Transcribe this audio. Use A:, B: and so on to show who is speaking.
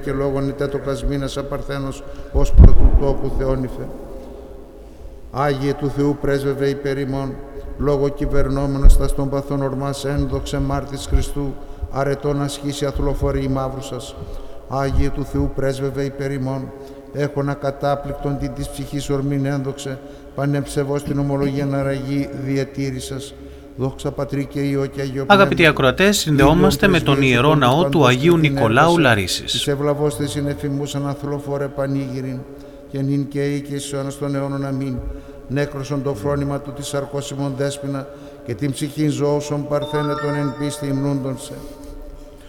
A: και λόγων ητέτοκας μήνας απαρθένος ως προ του τόπου Θεόνυφε. Άγιε του Θεού πρέσβευε υπέρ ημών, λόγω κυβερνόμενος τας των παθών ορμάς ένδοξε μάρτης Χριστού, αρετών ασχίσει αθλοφορεί μαύρου σας. Άγιε του Θεού πρέσβευε υπέρ ημών, έχων ακατάπληκτον την της ψυχής ορμήν ένδοξε, πανεψευώς την ομολογία αραγή διατήρησας. Δόξα Πατρί και Υιό και Αγίο Πνεύμα.
B: Αγαπητοί ακροατές, συνδεόμαστε με τον Ιερό Ναό του Αγίου Νικολάου Λαρίσης.
A: Της ευλαβώς της συνεφημούσαν αθλοφόρε πανήγυριν, και νυν και ή και εις αιώνας των αιώνων αμήν. Νέκρωσον το φρόνημα του της αρκώσιμον δέσποινα, και την ψυχήν ζωώσον παρθένετον εν πίστη υμνούντον σε.